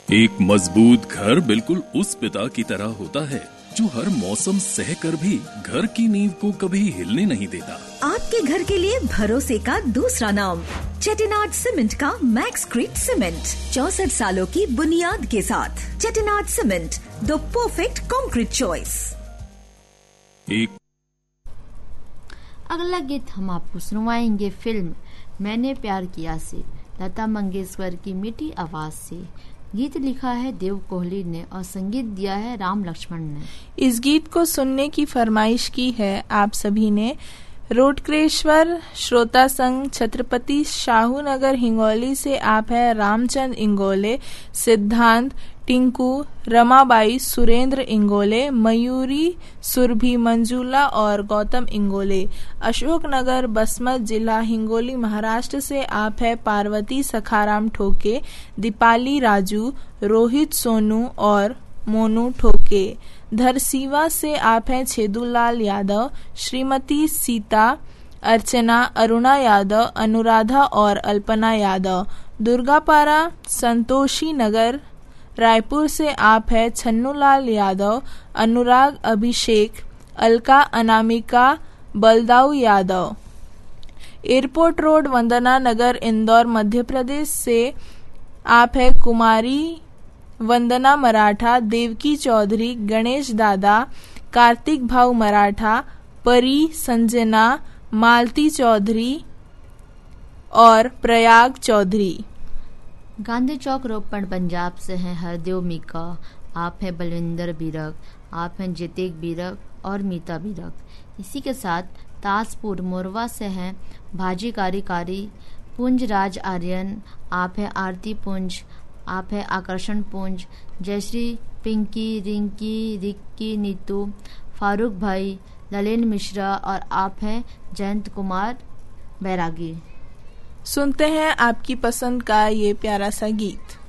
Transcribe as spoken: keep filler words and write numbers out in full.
एक मजबूत घर बिल्कुल उस पिता की तरह होता है जो हर मौसम सह कर भी घर की नींव को कभी हिलने नहीं देता। आपके घर के लिए भरोसे का दूसरा नाम चेटिनाड सीमेंट का मैक्सक्रीट सीमेंट, चौसठ सालों की बुनियाद के साथ। Chettinad cement, the perfect concrete choice. एक अगला गीत हम आपको सुनवाएंगे फिल्म मैंने प्यार किया से लता मंगेशकर की मीठी आवाज से। गीत लिखा है देव कोहली ने और संगीत दिया है राम लक्ष्मण ने। इस गीत को सुनने की फरमाइश की है आप सभी ने। रोटकेश्वर श्रोता संघ छत्रपति शाहू नगर हिंगोली से आप है रामचंद इंगोले, सिद्धांत, टिंकू, रमाबाई, सुरेंद्र इंगोले, मयूरी, सुरभि, मंजूला और गौतम इंगोले। अशोकनगर बसमत जिला हिंगोली महाराष्ट्र से आप है पार्वती सखाराम ठोके, दीपाली राजू, रोहित सोनू और मोनू ठोके। धरसीवा से आप हैं छेदूलाल यादव, श्रीमती सीता, अर्चना, अरुणा यादव, अनुराधा और अल्पना यादव। दुर्गापारा संतोषी नगर रायपुर से आप है छन्नूलाल यादव, अनुराग, अभिषेक, अलका, अनामिका, बलदाऊ यादव। एयरपोर्ट रोड वंदना नगर इंदौर मध्य प्रदेश से आप है कुमारी वंदना मराठा, देवकी चौधरी, गणेश दादा, कार्तिक भाऊ मराठा, परी, संजना, मालती चौधरी और प्रयाग चौधरी। गांधी चौक रोपड़ पंजाब से हैं हरदेव मीका, आप हैं बलविंदर बीरक, आप हैं जितेक बीरक और मीता बीरक। इसी के साथ ताजपुर मोरवा से हैं भाजी कारी कारी, पुंज राज आर्यन, आप हैं आरती पुंज, आप हैं आकर्षण पुंज, जयश्री, पिंकी, रिंकी, रिक्की, नीतू, फारूक भाई, ललिन मिश्रा और आप हैं जयंत कुमार बैरागी। सुनते हैं आपकी पसंद का ये प्यारा सा गीत।